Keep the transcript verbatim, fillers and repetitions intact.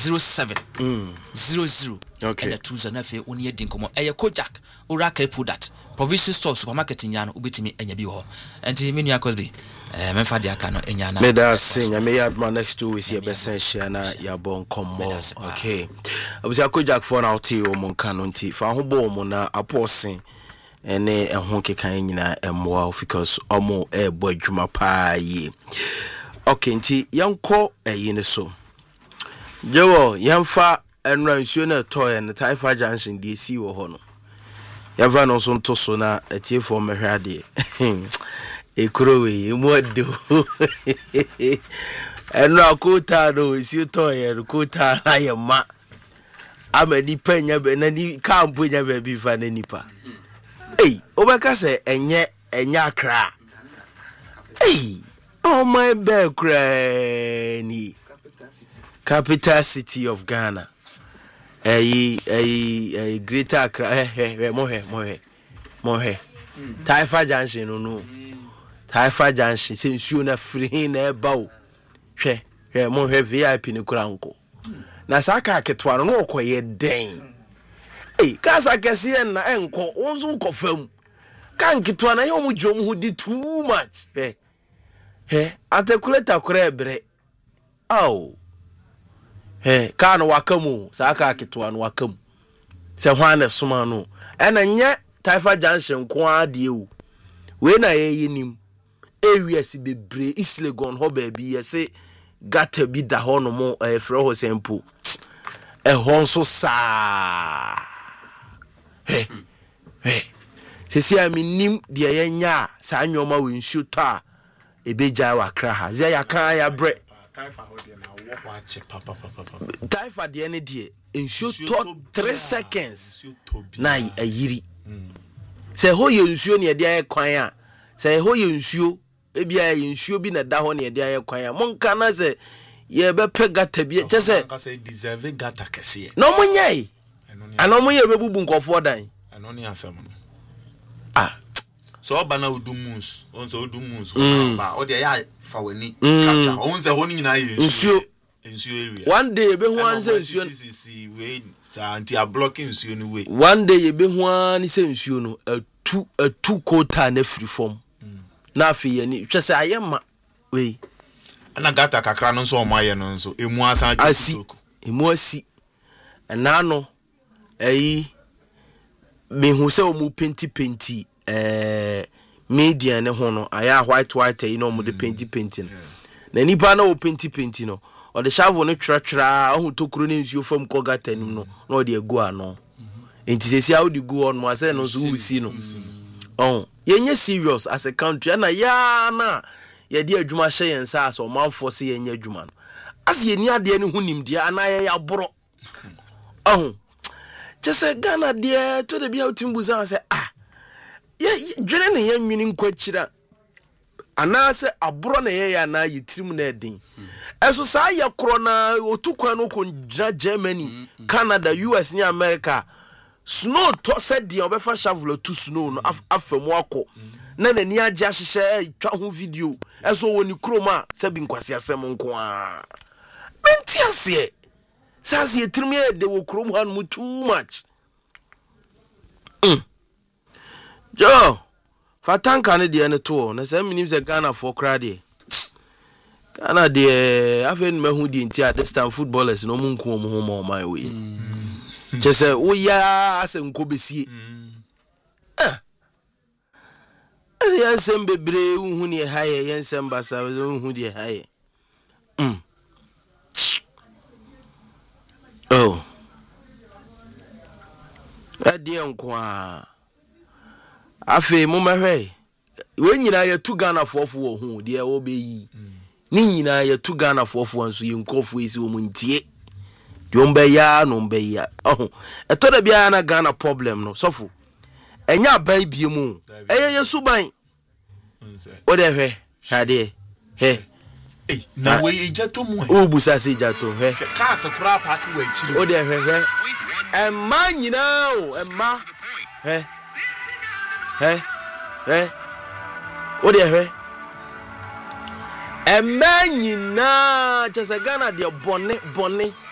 zero seven zero zero okay and two zero fe oni edi nkomo eye Kojak ora kai product provision store supermarket nya no obetimi enya bi ho enti menu akosbe eh memfa dia aka no enya na me da sing me yard man next to is your best share na ya bon komo okay abusi Kojak for na oti o mon kan nti fa ho bo mo na aposin ene ehon kekan nyina emwa because omo e bo adwuma pa yi okay nti yanko eyi ne so jewo yamfa enra nsuo na toy na Taifa Junction D C wo ho no yamfa no so nto so na atiefo mehwe ade ekrowe emuado enra kota no nsuo toy no kota na yema amani panya be na ni kampo nya be bi fa na nipa ei obeka se enye enye akra ei oh my background ni capital city of Ghana eh eh eh Greater Accra eh eh mohe mohe mohe Taifa Junction no no Taifa Junction se nsuo na free na eba o hwe hwe mohe V I P ni kura nko na saka ketwa no okoye den eh kasa kese na enko wonzo nko fam kan ketwa na yo mu dwom hu di too much eh eh atekuleta kura ebre aw eh kan wakamu saka ketwa no wakamu se hwane soma no ena nye Taifa Junction ko ade o we na ye nim areas bebre Islegon ho ba bi yese gata bi da ho no mo eh fro ho sempo eh hon so sa eh eh sesi ami nim de ye nya sa anwoma we nsu ta ebeja wa kra ha ze ya kan ya bre Taifa ho de na wo wache papa papa Taifa de ne de nsu to three seconds na ayiri se ho ye nsuo ne de aye kwan a se ho ye nsuo ebi aye nsuo bi na da ho ne de aye kwan a monka na se ye be pe gata bi che se monka se deserve gata kese no munyai ano munye be bubu nkofo dan ano ni asem no ah so bana udumus onso udumus ba o de ya fa wani kata onse ho ni nyina ye nsuo nsuo area one day be hu anse nsuo si we sa anti a blocking nsuo ni we one day ye be hu an se nsuo no atu atu kota na free form na afi ye ni twese ayema we ana gata kakra no nso omaye no nso emu asan atuku emu asi na no eyi me hu se o mu penti penti eh media ne ho no aya white white yi no mu de penti penti no na nipa na o penti penti no o de shavo no twatwra o hu tokuro ne nsuo fam ko gata nim no na o de egu ano enti sesi a o de gu on mo ase no so usi no oh yenye serious as a country na ya na ye de adwuma hye yen sa so manfo se yenye adwuma no as ye ni ade ne hu nimdia ana ye ya boro oh just Ghana de to de bia utimbuza say ah ye dwene ne ye nwini nkwachira ana se aboro na ye ya na yitirim na edin eso sa ye kro na otukwan no ko Germany Canada U S ni America snow to said the obefa shovel to snow no afemu akọ na na ni agya hyehyɛ twa ho video eso woni kroma se bi nkwase asem nko a menti ase sase yetirim ye de wo krom han mu too much mm jo fatanka ne de ne to na se minim se Ghana for crowd de Ghana de afen mahu di ntia this time footballers no mu nko mo ho mo my way chese wo ya ase nko besie eh yensem bebre hu ne haye yensem basa hu de haye mm oh ade nko a afi mo mahwe we nyina ya tu Ghana fofo wo hu de wo be yi ni nyina ya tu Ghana fofo nso ye nkofo esi wo muntie de ombe ya no mbe ya oh eto da bia na Ghana problem no sofo enya ban bie mu eye yesu ban o de hwe hade he eh na we ejato mu e o busa se ejato he ka se kura park we chiri o de hwe he emma nyina o emma he he he o de hwe emma nyina chese Ghana de bone bone